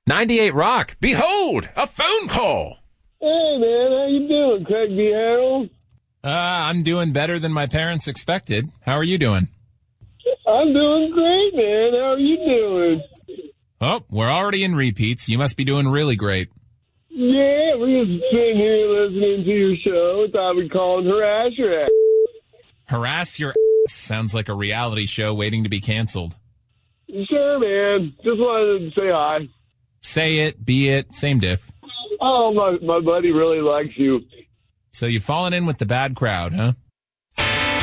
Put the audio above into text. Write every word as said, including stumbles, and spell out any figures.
ninety-eight Rock. Behold, a phone call. Hey, man, how you doing, Craig B. Harold? Uh, I'm doing better than my parents expected. How are you doing? I'm doing great, man. How are you doing? Oh, we're already in repeats. You must be doing really great. Yeah, we're just sitting here listening to your show. Thought we'd call and harass your ass. Harass your ass sounds like a reality show waiting to be canceled. Sure, man. Just wanted to say hi. Say it, be it, same diff. Oh, my, my buddy really likes you. So you've fallen in with the bad crowd, huh?